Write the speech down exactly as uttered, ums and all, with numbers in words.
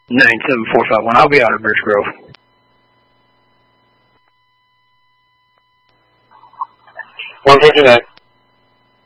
nine seven four five one. I'll be out of Birch Grove. one fifty-nine.